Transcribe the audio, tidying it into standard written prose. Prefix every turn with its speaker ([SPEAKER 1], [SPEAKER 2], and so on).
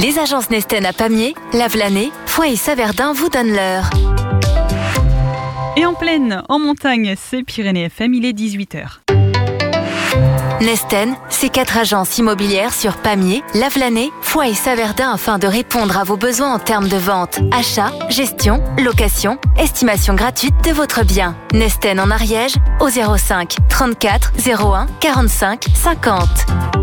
[SPEAKER 1] Les agences Nesten à Pamiers, Lavelanet, Foix et Saverdun vous donnent l'heure.
[SPEAKER 2] Et en plaine, en montagne, c'est Pyrénées FM, il est 18h.
[SPEAKER 1] Nesten, c'est 4 agences immobilières sur Pamiers, Lavelanet, Foix et Saverdun afin de répondre à vos besoins en termes de vente, achat, gestion, location, estimation gratuite de votre bien. Nesten en Ariège au 05 34 01 45 50.